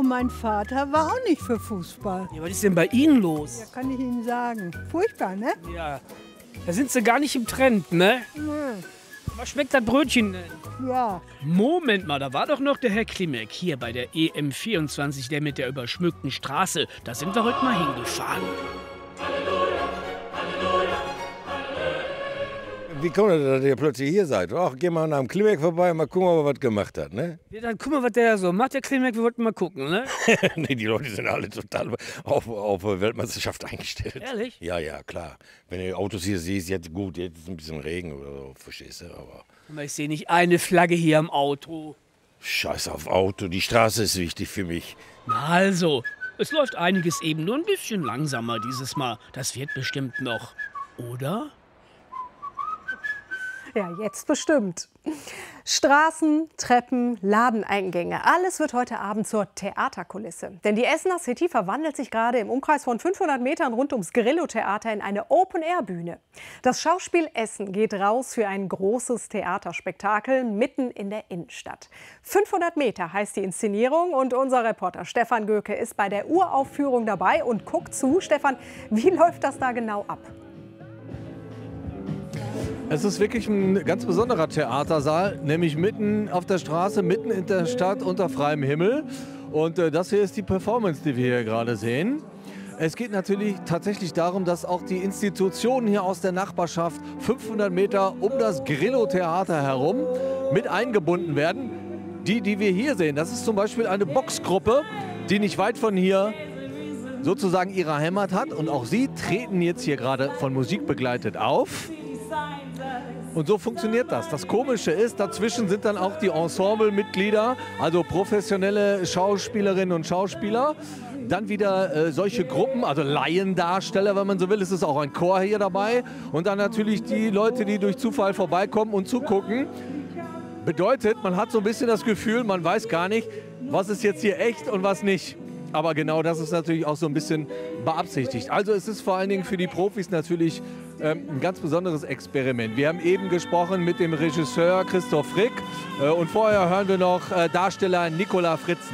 mein Vater war auch nicht für Fußball. Ja, was ist denn bei Ihnen los? Ja, kann ich Ihnen sagen. Furchtbar, ne? Ja, da sind Sie gar nicht im Trend, ne? Hm. Was schmeckt das Brötchen denn? Ja. Moment mal, da war doch noch der Herr Klimek hier bei der EM24, der mit der überschmückten Straße. Da sind wir heute mal hingefahren. Wie kommt das, dass ihr plötzlich hier seid? Ach, geh mal an einem Klimek vorbei, mal gucken, ob er was gemacht hat, ne? Ja, dann guck mal, was der so macht, der Klimek. Wir wollten mal gucken, ne? Nee, die Leute sind alle total auf Weltmeisterschaft eingestellt. Ehrlich? Ja, ja, klar. Wenn du Autos hier siehst, jetzt gut, jetzt ist ein bisschen Regen oder so, verstehst du, aber... Ich sehe nicht eine Flagge hier am Auto. Scheiß auf Auto, die Straße ist wichtig für mich. Na also, es läuft einiges eben nur ein bisschen langsamer dieses Mal. Das wird bestimmt noch, oder? Ja, jetzt bestimmt. Straßen, Treppen, Ladeneingänge, alles wird heute Abend zur Theaterkulisse. Denn die Essener City verwandelt sich gerade im Umkreis von 500 Metern rund ums Grillo-Theater in eine Open-Air-Bühne. Das Schauspiel Essen geht raus für ein großes Theaterspektakel mitten in der Innenstadt. 500 Meter heißt die Inszenierung und unser Reporter Stefan Göke ist bei der Uraufführung dabei und guckt zu. Stefan, wie läuft das da genau ab? Es ist wirklich ein ganz besonderer Theatersaal, nämlich mitten auf der Straße, mitten in der Stadt unter freiem Himmel. Und das hier ist die Performance, die wir hier gerade sehen. Es geht natürlich tatsächlich darum, dass auch die Institutionen hier aus der Nachbarschaft 500 Meter um das Grillo-Theater herum mit eingebunden werden. Die wir hier sehen, das ist zum Beispiel eine Boxgruppe, die nicht weit von hier sozusagen ihre Heimat hat. Und auch sie treten jetzt hier gerade von Musik begleitet auf. Und so funktioniert das. Das Komische ist, dazwischen sind dann auch die Ensemblemitglieder, also professionelle Schauspielerinnen und Schauspieler. Dann wieder solche Gruppen, also Laiendarsteller, wenn man so will. Es ist auch ein Chor hier dabei. Und dann natürlich die Leute, die durch Zufall vorbeikommen und zugucken. Bedeutet, man hat so ein bisschen das Gefühl, man weiß gar nicht, was ist jetzt hier echt und was nicht. Aber genau das ist natürlich auch so ein bisschen beabsichtigt. Also es ist vor allen Dingen für die Profis natürlich ein ganz besonderes Experiment. Wir haben eben gesprochen mit dem Regisseur Christoph Frick und vorher hören wir noch Darsteller Nicola Fritzen.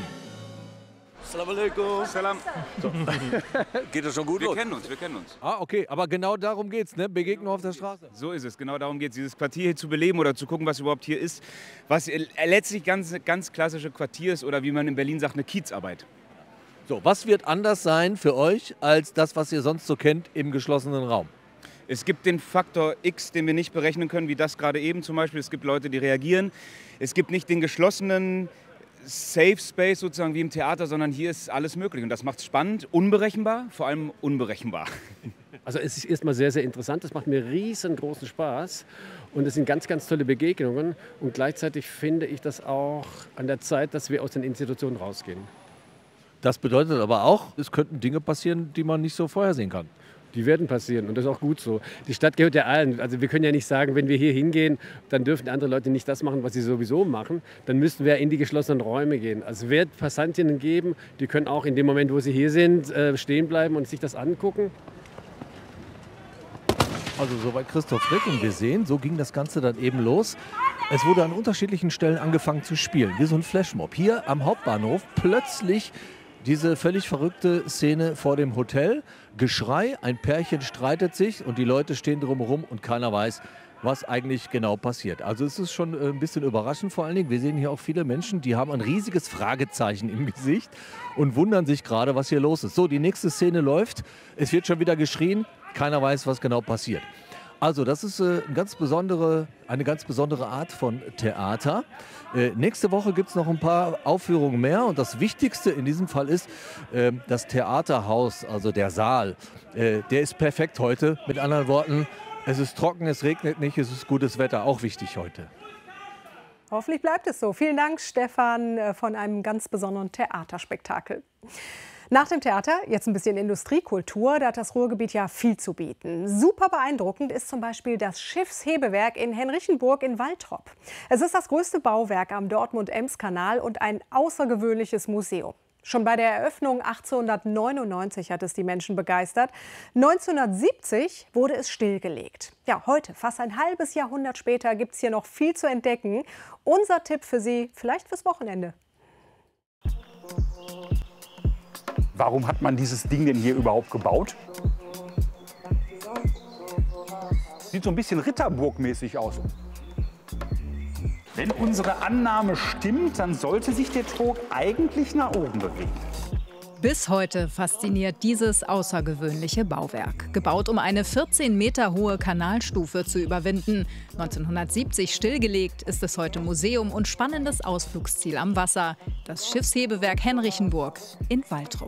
Salam alaikum. Salam. So. Geht das schon gut los? Wir kennen uns. Ah, okay, aber genau darum geht's, ne? Begegnung auf der Straße. So ist es, genau darum geht es, dieses Quartier hier zu beleben oder zu gucken, was überhaupt hier ist. Was letztlich ganz klassische Quartier ist oder wie man in Berlin sagt, eine Kiezarbeit. So, was wird anders sein für euch als das, was ihr sonst so kennt im geschlossenen Raum? Es gibt den Faktor X, den wir nicht berechnen können, wie das gerade eben zum Beispiel. Es gibt Leute, die reagieren. Es gibt nicht den geschlossenen Safe Space sozusagen wie im Theater, sondern hier ist alles möglich. Und das macht es spannend, unberechenbar, vor allem unberechenbar. Also es ist erstmal sehr, sehr interessant. Das macht mir riesengroßen Spaß. Und es sind ganz, ganz tolle Begegnungen. Und gleichzeitig finde ich das auch an der Zeit, dass wir aus den Institutionen rausgehen. Das bedeutet aber auch, es könnten Dinge passieren, die man nicht so vorhersehen kann. Die werden passieren und das ist auch gut so. Die Stadt gehört ja allen. Also wir können ja nicht sagen, wenn wir hier hingehen, dann dürfen andere Leute nicht das machen, was sie sowieso machen. Dann müssten wir in die geschlossenen Räume gehen. Also es wird Passantinnen geben, die können auch in dem Moment, wo sie hier sind, stehen bleiben und sich das angucken. Also soweit Christoph Frick und wir sehen, so ging das Ganze dann eben los. Es wurde an unterschiedlichen Stellen angefangen zu spielen, wie so ein Flashmob. Hier am Hauptbahnhof plötzlich diese völlig verrückte Szene vor dem Hotel. Geschrei, ein Pärchen streitet sich und die Leute stehen drumherum und keiner weiß, was eigentlich genau passiert. Also es ist schon ein bisschen überraschend vor allen Dingen. Wir sehen hier auch viele Menschen, die haben ein riesiges Fragezeichen im Gesicht und wundern sich gerade, was hier los ist. So, die nächste Szene läuft. Es wird schon wieder geschrien. Keiner weiß, was genau passiert. Also das ist eine ganz besondere Art von Theater. Nächste Woche gibt es noch ein paar Aufführungen mehr. Und das Wichtigste in diesem Fall ist das Theaterhaus, also der Saal. Der ist perfekt heute. Mit anderen Worten, es ist trocken, es regnet nicht, es ist gutes Wetter. Auch wichtig heute. Hoffentlich bleibt es so. Vielen Dank, Stefan, von einem ganz besonderen Theaterspektakel. Nach dem Theater jetzt ein bisschen Industriekultur. Da hat das Ruhrgebiet ja viel zu bieten. Super beeindruckend ist zum Beispiel das Schiffshebewerk in Henrichenburg in Waltrop. Es ist das größte Bauwerk am Dortmund-Ems-Kanal und ein außergewöhnliches Museum. Schon bei der Eröffnung 1899 hat es die Menschen begeistert. 1970 wurde es stillgelegt. Ja, heute, fast ein halbes Jahrhundert später, gibt es hier noch viel zu entdecken. Unser Tipp für Sie, vielleicht fürs Wochenende. Warum hat man dieses Ding denn hier überhaupt gebaut? Sieht so ein bisschen Ritterburgmäßig aus. Wenn unsere Annahme stimmt, dann sollte sich der Trog eigentlich nach oben bewegen. Bis heute fasziniert dieses außergewöhnliche Bauwerk. Gebaut, um eine 14 Meter hohe Kanalstufe zu überwinden. 1970 stillgelegt, ist es heute Museum und spannendes Ausflugsziel am Wasser. Das Schiffshebewerk Henrichenburg in Waltrop.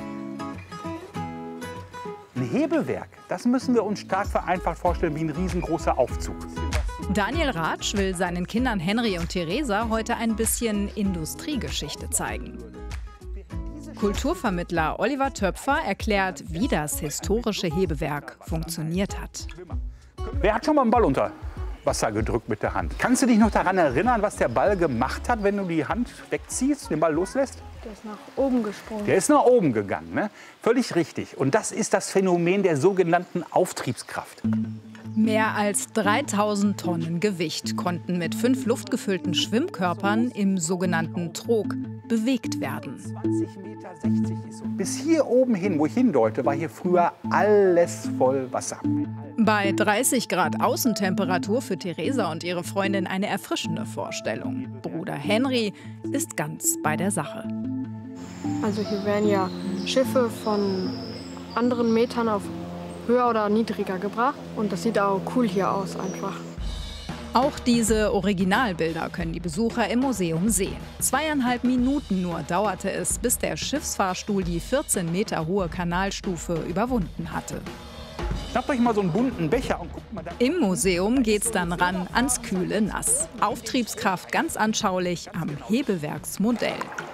Ein Hebewerk, das müssen wir uns stark vereinfacht vorstellen wie ein riesengroßer Aufzug. Daniel Ratsch will seinen Kindern Henry und Theresa heute ein bisschen Industriegeschichte zeigen. Kulturvermittler Oliver Töpfer erklärt, wie das historische Hebewerk funktioniert hat. Wer hat schon mal einen Ball unter Wasser gedrückt mit der Hand? Kannst du dich noch daran erinnern, was der Ball gemacht hat, wenn du die Hand wegziehst, den Ball loslässt? Der ist nach oben gesprungen. Der ist nach oben gegangen, ne? Völlig richtig. Und das ist das Phänomen der sogenannten Auftriebskraft. Mehr als 3000 Tonnen Gewicht konnten mit 5 luftgefüllten Schwimmkörpern im sogenannten Trog bewegt werden. 20,60 Meter ist so. Bis hier oben hin, wo ich hindeute, war hier früher alles voll Wasser. Bei 30 Grad Außentemperatur für Theresa und ihre Freundin eine erfrischende Vorstellung. Bruder Henry ist ganz bei der Sache. Also hier werden ja Schiffe von anderen Metern auf höher oder niedriger gebracht. Und das sieht auch cool hier aus einfach. Auch diese Originalbilder können die Besucher im Museum sehen. 2,5 Minuten nur dauerte es, bis der Schiffsfahrstuhl die 14 Meter hohe Kanalstufe überwunden hatte. Schnappt euch mal so einen bunten Becher und guckt mal da. Im Museum geht's dann ran ans kühle Nass. Auftriebskraft ganz anschaulich am Hebewerksmodell.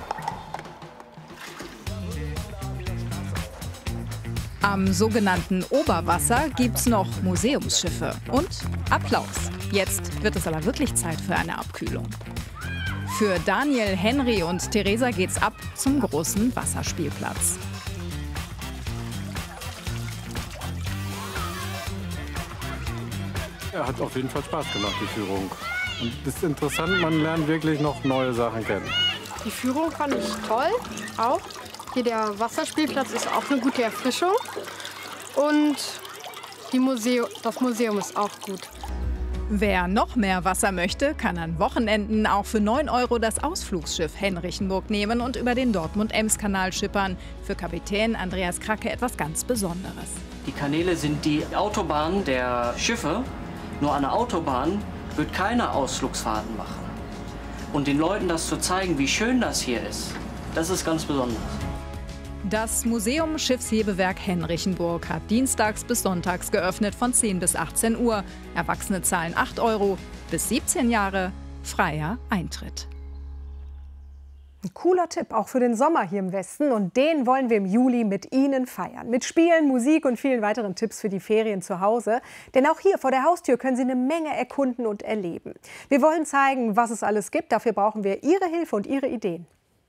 Am sogenannten Oberwasser gibt's noch Museumsschiffe und Applaus. Jetzt wird es aber wirklich Zeit für eine Abkühlung. Für Daniel, Henry und Theresa geht's ab zum großen Wasserspielplatz. Ja, hat auf jeden Fall Spaß gemacht, die Führung. Und es ist interessant, man lernt wirklich noch neue Sachen kennen. Die Führung fand ich toll, auch. Hier der Wasserspielplatz ist auch eine gute Erfrischung. Und das Museum ist auch gut. Wer noch mehr Wasser möchte, kann an Wochenenden auch für 9 € das Ausflugsschiff Henrichenburg nehmen und über den Dortmund-Ems-Kanal schippern. Für Kapitän Andreas Kracke etwas ganz Besonderes. Die Kanäle sind die Autobahn der Schiffe. Nur an der Autobahn wird keine Ausflugsfahrten machen. Und den Leuten das zu zeigen, wie schön das hier ist, das ist ganz besonders. Das Museum Schiffshebewerk Henrichenburg hat dienstags bis sonntags geöffnet von 10 bis 18 Uhr. Erwachsene zahlen 8 €, bis 17 Jahre freier Eintritt. Ein cooler Tipp, auch für den Sommer hier im Westen. Und den wollen wir im Juli mit Ihnen feiern. Mit Spielen, Musik und vielen weiteren Tipps für die Ferien zu Hause. Denn auch hier vor der Haustür können Sie eine Menge erkunden und erleben. Wir wollen zeigen, was es alles gibt. Dafür brauchen wir Ihre Hilfe und Ihre Ideen.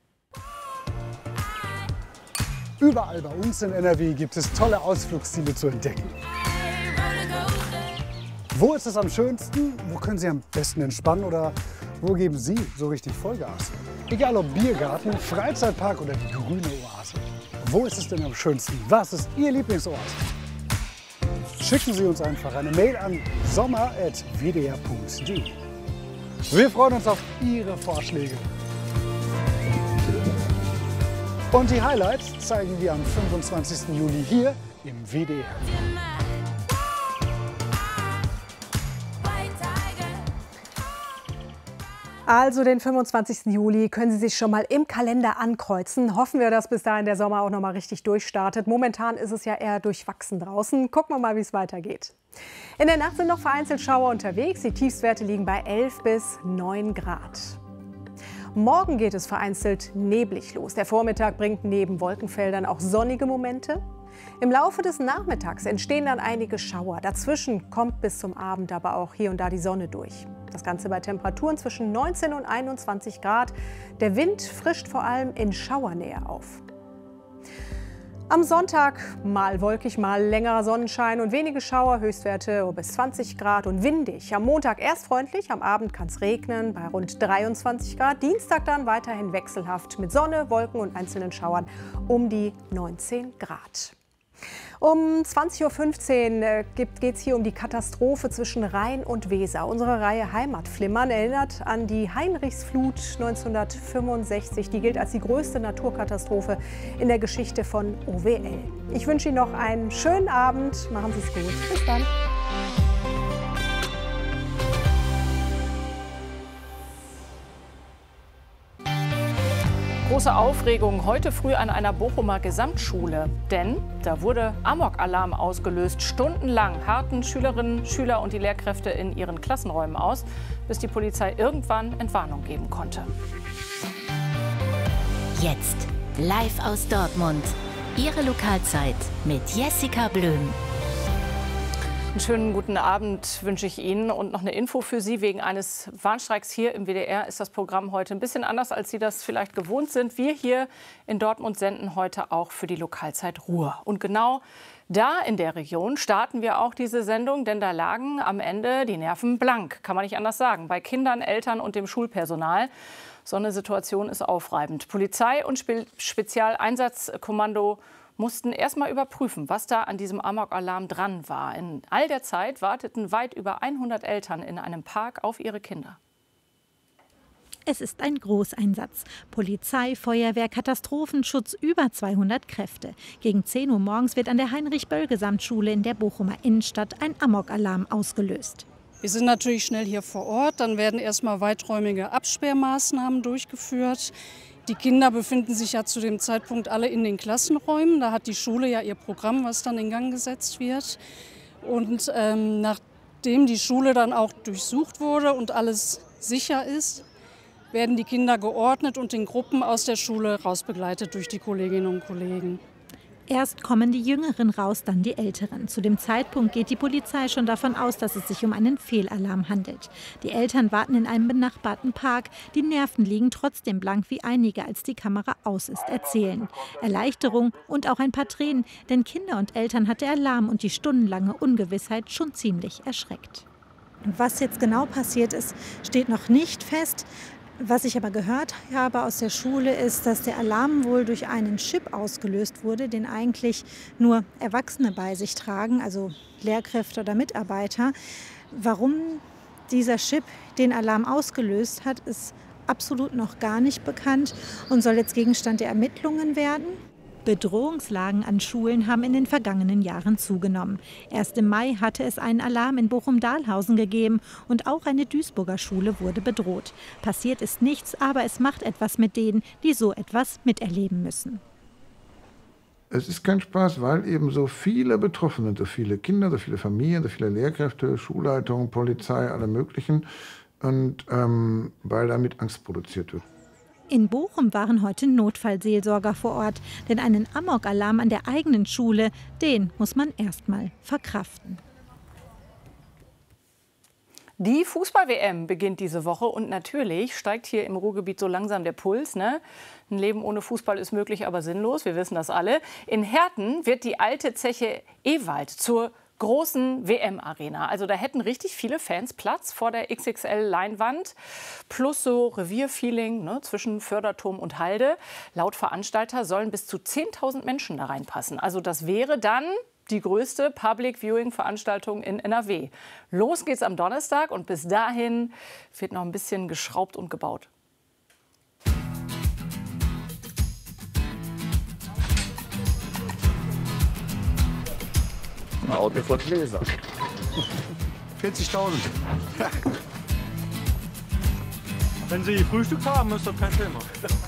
Überall bei uns in NRW gibt es tolle Ausflugsziele zu entdecken. Wo ist es am schönsten? Wo können Sie am besten entspannen? Oder wo geben Sie so richtig Vollgas? Egal ob Biergarten, Freizeitpark oder die grüne Oase. Wo ist es denn am schönsten? Was ist Ihr Lieblingsort? Schicken Sie uns einfach eine Mail an sommer@wdr.de. Wir freuen uns auf Ihre Vorschläge. Und die Highlights zeigen wir am 25. Juli hier im WDR. Also den 25. Juli können Sie sich schon mal im Kalender ankreuzen. Hoffen wir, dass bis dahin der Sommer auch noch mal richtig durchstartet. Momentan ist es ja eher durchwachsen draußen. Gucken wir mal, wie es weitergeht. In der Nacht sind noch vereinzelt Schauer unterwegs. Die Tiefstwerte liegen bei 11 bis 9 Grad. Morgen geht es vereinzelt neblig los. Der Vormittag bringt neben Wolkenfeldern auch sonnige Momente. Im Laufe des Nachmittags entstehen dann einige Schauer. Dazwischen kommt bis zum Abend aber auch hier und da die Sonne durch. Das Ganze bei Temperaturen zwischen 19 und 21 Grad. Der Wind frischt vor allem in Schauernähe auf. Am Sonntag mal wolkig, mal längerer Sonnenschein und wenige Schauer, Höchstwerte bis 20 Grad und windig. Am Montag erst freundlich, am Abend kann es regnen bei rund 23 Grad. Dienstag dann weiterhin wechselhaft mit Sonne, Wolken und einzelnen Schauern um die 19 Grad. Um 20:15 Uhr geht es hier um die Katastrophe zwischen Rhein und Weser. Unsere Reihe Heimatflimmern erinnert an die Heinrichsflut 1965. Die gilt als die größte Naturkatastrophe in der Geschichte von OWL. Ich wünsche Ihnen noch einen schönen Abend. Machen Sie es gut. Bis dann. Große Aufregung heute früh an einer Bochumer Gesamtschule. Denn da wurde Amok-Alarm ausgelöst. Stundenlang harrten Schülerinnen, Schüler und die Lehrkräfte in ihren Klassenräumen aus, bis die Polizei irgendwann Entwarnung geben konnte. Jetzt live aus Dortmund. Ihre Lokalzeit mit Jessica Blöm. Einen schönen guten Abend wünsche ich Ihnen und noch eine Info für Sie. Wegen eines Warnstreiks hier im WDR ist das Programm heute ein bisschen anders, als Sie das vielleicht gewohnt sind. Wir hier in Dortmund senden heute auch für die Lokalzeit Ruhr. Und genau da in der Region starten wir auch diese Sendung, denn da lagen am Ende die Nerven blank, kann man nicht anders sagen, bei Kindern, Eltern und dem Schulpersonal. So eine Situation ist aufreibend. Polizei und Spezialeinsatzkommando mussten erst mal überprüfen, was da an diesem Amok-Alarm dran war. In all der Zeit warteten weit über 100 Eltern in einem Park auf ihre Kinder. Es ist ein Großeinsatz. Polizei, Feuerwehr, Katastrophenschutz, über 200 Kräfte. Gegen 10 Uhr morgens wird an der Heinrich-Böll-Gesamtschule in der Bochumer Innenstadt ein Amok-Alarm ausgelöst. Wir sind natürlich schnell hier vor Ort. Dann werden erstmal weiträumige Absperrmaßnahmen durchgeführt. Die Kinder befinden sich ja zu dem Zeitpunkt alle in den Klassenräumen. Da hat die Schule ja ihr Programm, was dann in Gang gesetzt wird. Und nachdem die Schule dann auch durchsucht wurde und alles sicher ist, werden die Kinder geordnet und in Gruppen aus der Schule rausbegleitet durch die Kolleginnen und Kollegen. Erst kommen die Jüngeren raus, dann die Älteren. Zu dem Zeitpunkt geht die Polizei schon davon aus, dass es sich um einen Fehlalarm handelt. Die Eltern warten in einem benachbarten Park. Die Nerven liegen trotzdem blank, wie einige, als die Kamera aus ist, erzählen. Erleichterung und auch ein paar Tränen, denn Kinder und Eltern hat der Alarm und die stundenlange Ungewissheit schon ziemlich erschreckt. Was jetzt genau passiert ist, steht noch nicht fest. Was ich aber gehört habe aus der Schule ist, dass der Alarm wohl durch einen Chip ausgelöst wurde, den eigentlich nur Erwachsene bei sich tragen, also Lehrkräfte oder Mitarbeiter. Warum dieser Chip den Alarm ausgelöst hat, ist absolut noch gar nicht bekannt und soll jetzt Gegenstand der Ermittlungen werden. Bedrohungslagen an Schulen haben in den vergangenen Jahren zugenommen. Erst im Mai hatte es einen Alarm in Bochum-Dahlhausen gegeben und auch eine Duisburger Schule wurde bedroht. Passiert ist nichts, aber es macht etwas mit denen, die so etwas miterleben müssen. Es ist kein Spaß, weil eben so viele Betroffene, so viele Kinder, so viele Familien, so viele Lehrkräfte, Schulleitungen, Polizei, alle möglichen, und weil damit Angst produziert wird. In Bochum waren heute Notfallseelsorger vor Ort, denn einen Amok-Alarm an der eigenen Schule, den muss man erst mal verkraften. Die Fußball-WM beginnt diese Woche und natürlich steigt hier im Ruhrgebiet so langsam der Puls. Ne? Ein Leben ohne Fußball ist möglich, aber sinnlos, wir wissen das alle. In Herten wird die alte Zeche Ewald zur großen WM-Arena. Also da hätten richtig viele Fans Platz vor der XXL-Leinwand. Plus so Revierfeeling, ne, zwischen Förderturm und Halde. Laut Veranstalter sollen bis zu 10.000 Menschen da reinpassen. Also das wäre dann die größte Public-Viewing-Veranstaltung in NRW. Los geht's am Donnerstag und bis dahin wird noch ein bisschen geschraubt und gebaut. Auto von Leser. 40.000. Wenn Sie Frühstück haben, ist das kein Thema.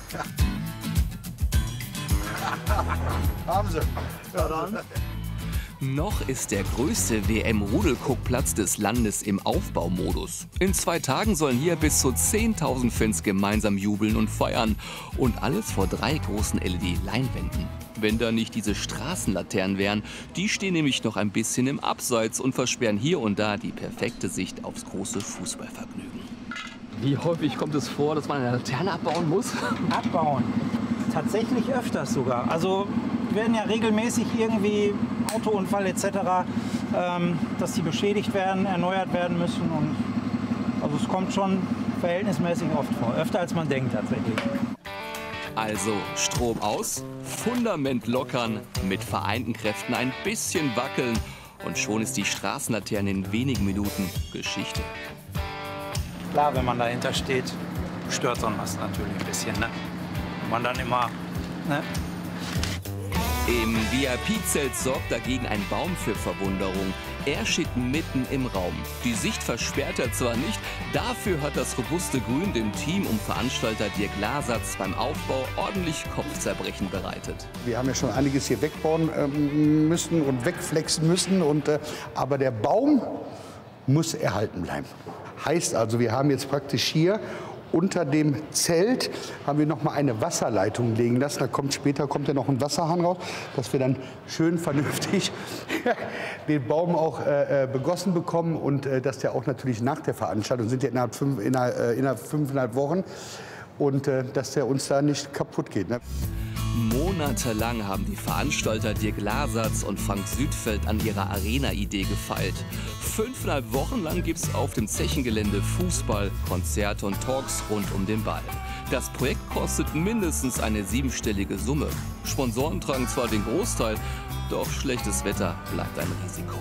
Haben Sie. Ja, dann. Noch ist der größte WM-Rudelguckplatz des Landes im Aufbaumodus. In 2 Tagen sollen hier bis zu 10.000 Fans gemeinsam jubeln und feiern. Und alles vor 3 großen LED-Leinwänden. Wenn da nicht diese Straßenlaternen wären, die stehen nämlich noch ein bisschen im Abseits und versperren hier und da die perfekte Sicht aufs große Fußballvergnügen. Wie häufig kommt es vor, dass man eine Laterne abbauen muss? Abbauen? Tatsächlich öfters sogar. Also werden ja regelmäßig irgendwie Autounfall etc., dass die beschädigt werden, erneuert werden müssen. Und also es kommt schon verhältnismäßig oft vor, öfter als man denkt tatsächlich. Also Strom aus, Fundament lockern, mit vereinten Kräften ein bisschen wackeln und schon ist die Straßenlaterne in wenigen Minuten Geschichte. Klar, wenn man dahinter steht, stört so ein Mast natürlich ein bisschen, ne? Wenn man dann immer, ne? Im VIP-Zelt sorgt dagegen ein Baum für Verwunderung. Er steht mitten im Raum. Die Sicht versperrt er zwar nicht, dafür hat das robuste Grün dem Team um Veranstalter Dirk Lasatz beim Aufbau ordentlich Kopfzerbrechen bereitet. Wir haben ja schon einiges hier wegbauen müssen und wegflexen müssen, aber der Baum muss erhalten bleiben. Heißt also, wir haben jetzt praktisch hier unter dem Zelt haben wir noch mal eine Wasserleitung legen lassen. Später kommt ja noch ein Wasserhahn raus, dass wir dann schön vernünftig den Baum auch begossen bekommen und dass der auch natürlich nach der Veranstaltung, sind ja innerhalb 5,5 Wochen, und dass der uns da nicht kaputt geht. Ne? Monatelang haben die Veranstalter Dirk Lasatz und Frank Südfeld an ihrer Arena-Idee gefeilt. 5,5 Wochen lang gibt es auf dem Zechengelände Fußball, Konzerte und Talks rund um den Ball. Das Projekt kostet mindestens eine 7-stellige Summe. Sponsoren tragen zwar den Großteil, doch schlechtes Wetter bleibt ein Risiko.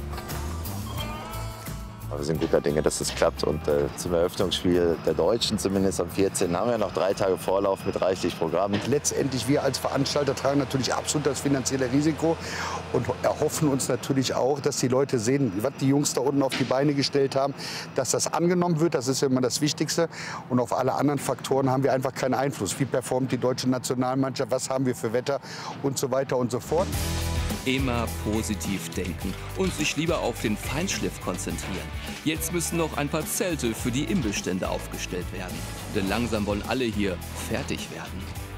Wir sind guter Dinge, dass es klappt. Und zum Eröffnungsspiel der Deutschen, zumindest am 14. haben wir noch 3 Tage Vorlauf mit reichlich Programm. Letztendlich, wir als Veranstalter tragen natürlich absolut das finanzielle Risiko und erhoffen uns natürlich auch, dass die Leute sehen, was die Jungs da unten auf die Beine gestellt haben, dass das angenommen wird. Das ist ja immer das Wichtigste. Und auf alle anderen Faktoren haben wir einfach keinen Einfluss. Wie performt die deutsche Nationalmannschaft, was haben wir für Wetter und so weiter und so fort. Immer positiv denken und sich lieber auf den Feinschliff konzentrieren. Jetzt müssen noch ein paar Zelte für die Imbestände aufgestellt werden. Denn langsam wollen alle hier fertig werden.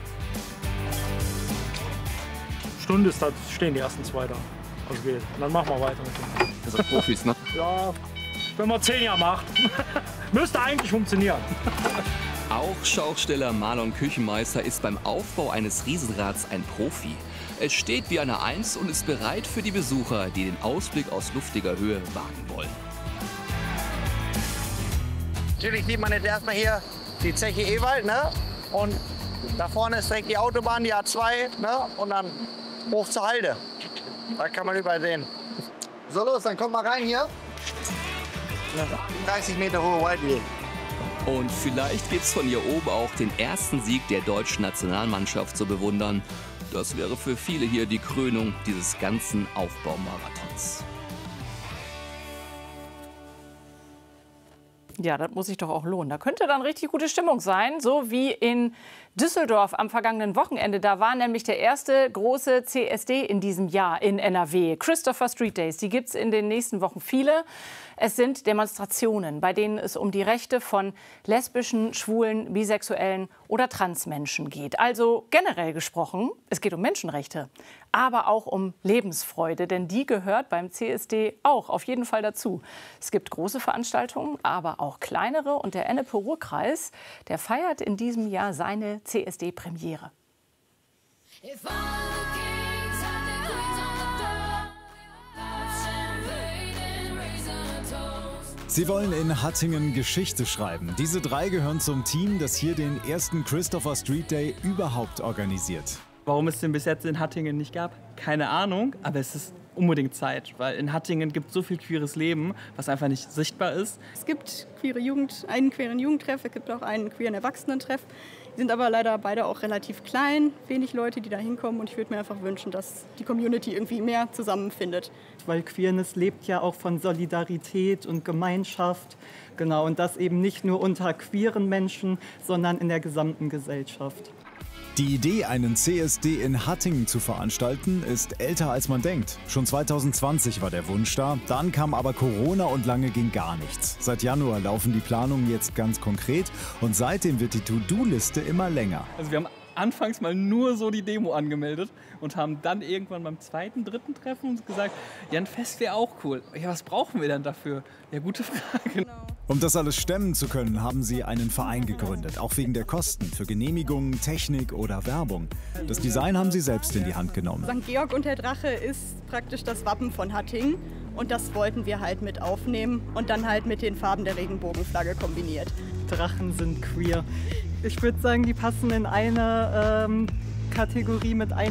Stunde ist das, stehen die ersten 2 da. Also geht. Und dann machen wir weiter mit dem. Das sind Profis, ne? Ja, wenn man 10 Jahre macht. Müsste eigentlich funktionieren. Auch Schausteller Marlon Küchenmeister ist beim Aufbau eines Riesenrads ein Profi. Es steht wie eine Eins und ist bereit für die Besucher, die den Ausblick aus luftiger Höhe wagen wollen. Natürlich sieht man jetzt erstmal hier die Zeche Ewald, ne? Und da vorne ist direkt die Autobahn, die A2, ne? Und dann hoch zur Halde. Da kann man überall sehen. So, los, dann kommt mal rein hier. 30 Meter hohe Wildway. Und vielleicht gibt's von hier oben auch den ersten Sieg der deutschen Nationalmannschaft zu bewundern. Das wäre für viele hier die Krönung dieses ganzen Aufbaumarathons. Ja, das muss sich doch auch lohnen. Da könnte dann richtig gute Stimmung sein, so wie in Düsseldorf am vergangenen Wochenende. Da war nämlich der erste große CSD in diesem Jahr in NRW. Christopher Street Days, die gibt es in den nächsten Wochen viele. Es sind Demonstrationen, bei denen es um die Rechte von lesbischen, schwulen, bisexuellen oder Transmenschen geht. Also generell gesprochen, es geht um Menschenrechte, aber auch um Lebensfreude, denn die gehört beim CSD auch auf jeden Fall dazu. Es gibt große Veranstaltungen, aber auch kleinere, und der Ennepe-Ruhr-Kreis, der feiert in diesem Jahr seine CSD-Premiere. Sie wollen in Hattingen Geschichte schreiben. Diese 3 gehören zum Team, das hier den ersten Christopher Street Day überhaupt organisiert. Warum es den bis jetzt in Hattingen nicht gab, keine Ahnung, aber es ist unbedingt Zeit, weil in Hattingen gibt es so viel queeres Leben, was einfach nicht sichtbar ist. Es gibt einen queeren Jugendtreff, es gibt auch einen queeren Erwachsenentreff. Die sind aber leider beide auch relativ klein, wenig Leute, die da hinkommen, und ich würde mir einfach wünschen, dass die Community irgendwie mehr zusammenfindet. Weil Queerness lebt ja auch von Solidarität und Gemeinschaft, genau, und das eben nicht nur unter queeren Menschen, sondern in der gesamten Gesellschaft. Die Idee, einen CSD in Hattingen zu veranstalten, ist älter als man denkt. Schon 2020 war der Wunsch da, dann kam aber Corona und lange ging gar nichts. Seit Januar laufen die Planungen jetzt ganz konkret und seitdem wird die To-Do-Liste immer länger. Also wir haben anfangs mal nur so die Demo angemeldet und haben dann irgendwann beim 2., 3. Treffen uns gesagt, ja, ein Fest wäre auch cool. Ja, was brauchen wir denn dafür? Ja, gute Frage. Genau. Um das alles stemmen zu können, haben sie einen Verein gegründet, auch wegen der Kosten für Genehmigungen, Technik oder Werbung. Das Design haben sie selbst in die Hand genommen. St. Georg und der Drache ist praktisch das Wappen von Hattingen und das wollten wir halt mit aufnehmen und dann halt mit den Farben der Regenbogenflagge kombiniert. Drachen sind queer. Ich würde sagen, die passen in eine Kategorie mit